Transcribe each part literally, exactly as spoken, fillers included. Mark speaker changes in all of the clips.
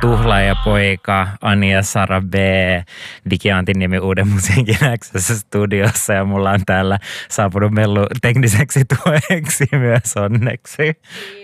Speaker 1: tuhlaajapoika, Ani ja Sara B, Digiantin nimi Uuden musiikin X-studiossa ja mulla on täällä saapunut mellu tekniseksi tueksi myös onneksi.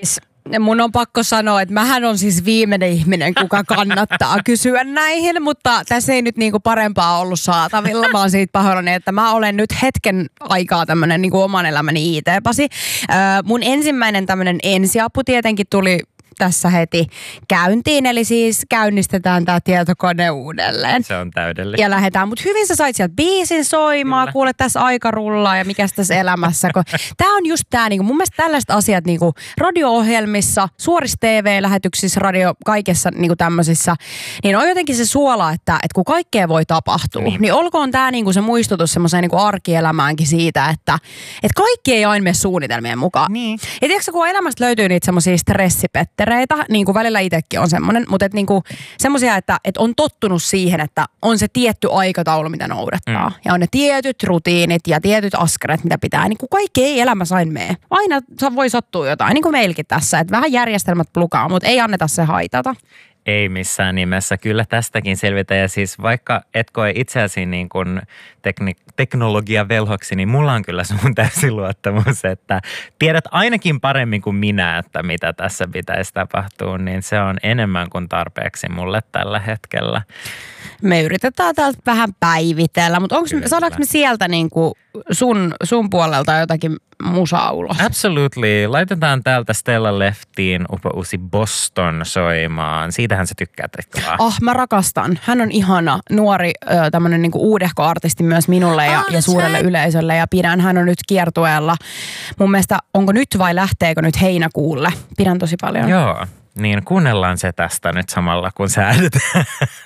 Speaker 2: Mun on pakko sanoa, että mähän on siis viimeinen ihminen, kuka kannattaa kysyä näihin, mutta tässä ei nyt niinku parempaa ollut saatavilla. Mä oon siitä pahoillani, että mä olen nyt hetken aikaa tämmönen niinku oman elämäni I T-pasi. Öö, mun ensimmäinen tämmönen ensiapu tietenkin tuli tässä heti käyntiin, eli siis käynnistetään tämä tietokone uudelleen.
Speaker 1: Se on täydellistä.
Speaker 2: Ja lähdetään, mutta hyvin sä sait sieltä biisin soimaan, Kyllä. kuule tässä aika rullaa ja mikäs tässä elämässä. Tämä on just tämä, niinku, mun mielestä tällaiset asiat niinku radio-ohjelmissa, suorissa T V-lähetyksissä, radio, kaikessa niinku tämmöisissä, niin on jotenkin se suola, että, että kun kaikkea voi tapahtua, niin, niin olkoon tämä niinku se muistutus semmoiseen niinku arkielämäänkin siitä, että, että kaikki ei aina mene suunnitelmien mukaan.
Speaker 1: Niin.
Speaker 2: Ja tiedätkö, kun elämästä löytyy niitä semmoisia stressipetterejä, niin kuin välillä itsekin on semmoinen, mutta et niin kuin semmoisia, että et on tottunut siihen, että on se tietty aikataulu, mitä noudattaa. Mm. Ja on ne tietyt rutiinit ja tietyt askareet, mitä pitää. Niin kuin kaikki ei elämässä aina mene. Aina voi sattua jotain, niin kuin meilläkin tässä, että vähän järjestelmät plukaa, mutta ei anneta se haitata.
Speaker 1: Ei missään nimessä. Kyllä tästäkin selvitä. Ja siis vaikka et koe itseäsi niin kuin tekni- teknologiavelhoksi, niin mulla on kyllä sun täysin luottamus, että tiedät ainakin paremmin kuin minä, että mitä tässä pitäisi tapahtua, niin se on enemmän kuin tarpeeksi mulle tällä hetkellä.
Speaker 2: Me yritetään täältä vähän päivitellä, mutta onko, saadaanko me sieltä niin kuin sun, sun puolelta jotakin musaa ulos?
Speaker 1: Absolutely. Laitetaan täältä Stella Leftiin upo uusi Boston soimaan. Siitähän sä tykkäät, eikö vaan?
Speaker 2: Ah, mä rakastan. Hän on ihana, nuori, tämmönen niinku uudehko artisti myös minulle ja,
Speaker 1: Ah,
Speaker 2: ja suurelle yleisölle. Ja pidän, hän on nyt kiertueella. Mun mielestä, onko nyt vai lähteekö nyt heinäkuulle? Pidän tosi paljon.
Speaker 1: Joo, niin kuunnellaan se tästä nyt samalla, kun säädetään.